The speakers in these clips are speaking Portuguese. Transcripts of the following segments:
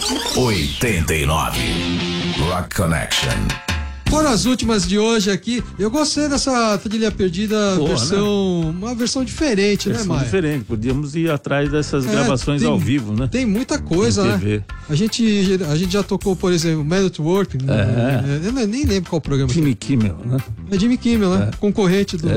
89 Rock Connection. Foram as últimas de hoje aqui. Eu gostei dessa trilha perdida, Boa, versão, né? Uma versão diferente, Versão né, Maia? diferente, podíamos ir atrás dessas gravações ao vivo, né? Tem muita coisa, Na né? TV. A gente já tocou, por exemplo, Man at Work. Eu nem lembro qual programa. Jimmy Kimmel, né? É Jimmy Kimmel, né? Concorrente do...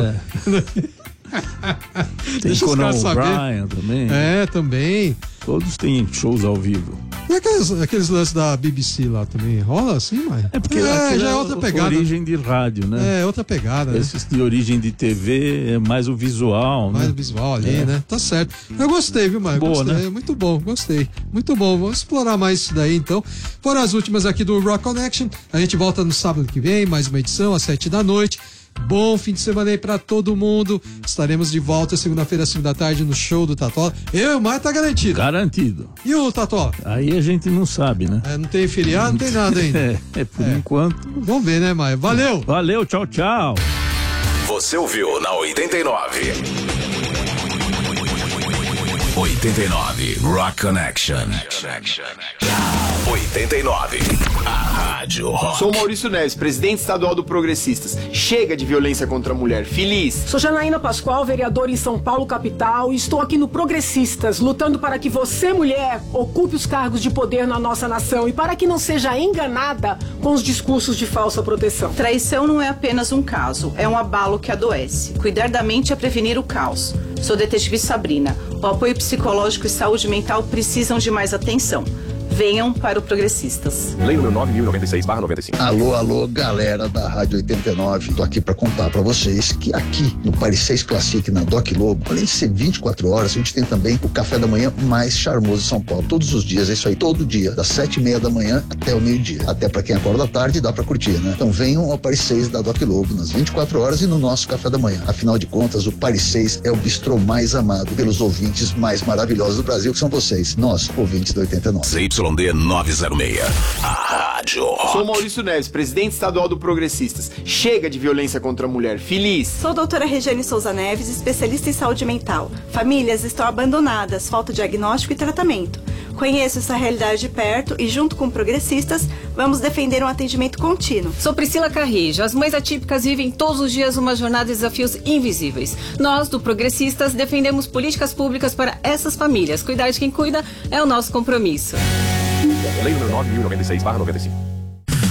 Tem Deixa os Conan caras saber. O'Brien também. Também. Todos têm shows ao vivo. E aqueles lances da BBC lá também? Rola assim, Maia? É porque já é outra pegada. Origem de rádio, né? É outra pegada. Esses de origem de TV é mais o visual, mais né? o visual ali, né? Tá certo. Eu gostei, viu, Maia? Boa, Gostei. né? Muito bom, gostei. Muito bom. Vamos explorar mais isso daí, então. Foram as últimas aqui do Rock Connection. A gente volta no sábado que vem, mais uma edição, às 7h. Bom fim de semana aí pra todo mundo. Estaremos de volta segunda-feira, às 5h, no show do Tatola. Eu e o Maia tá garantido. Garantido. E o Tatola? Aí a gente não sabe, né? Não tem feriado, não tem nada ainda. Por enquanto. Vamos ver, né, Maia? Valeu! Valeu, tchau, tchau. Você ouviu na 89. 89 Rock Connection. 89. A Rádio Rock. Sou Maurício Neves, presidente estadual do Progressistas. Chega de violência contra a mulher. Feliz. Sou Janaína Pascoal, vereadora em São Paulo, capital, e estou aqui no Progressistas, lutando para que você, mulher, ocupe os cargos de poder na nossa nação e para que não seja enganada com os discursos de falsa proteção. Traição não é apenas um caso, é um abalo que adoece. Cuidar da mente é prevenir o caos. Sou detetive Sabrina. O apoio psicológico e saúde mental precisam de mais atenção. Venham para o Progressistas. Lei número 9.096/95. Alô, galera da Rádio 89. Tô aqui para contar para vocês que aqui no Paris 6 Classic, na Doc Lobo, além de ser 24 horas, a gente tem também o café da manhã mais charmoso de São Paulo. Todos os dias, é isso aí, todo dia, das 7h30 até o meio-dia. Até para quem acorda à tarde, dá para curtir, né? Então venham ao Paris 6 da Doc Lobo, nas 24 horas e no nosso café da manhã. Afinal de contas, o Paris 6 é o bistrô mais amado pelos ouvintes mais maravilhosos do Brasil, que são vocês, nós, ouvintes da 89. ZYD 906. A Rádio Rock. Sou Maurício Neves, presidente estadual do Progressistas. Chega de violência contra a mulher. Feliz. Sou a doutora Regiane Souza Neves, especialista em saúde mental. Famílias estão abandonadas, falta diagnóstico e tratamento. Conheço essa realidade de perto e, junto com progressistas, vamos defender um atendimento contínuo. Sou Priscila Carrijo. As mães atípicas vivem todos os dias uma jornada de desafios invisíveis. Nós, do Progressistas, defendemos políticas públicas para essas famílias. Cuidar de quem cuida é o nosso compromisso. Lei número 9.096/95.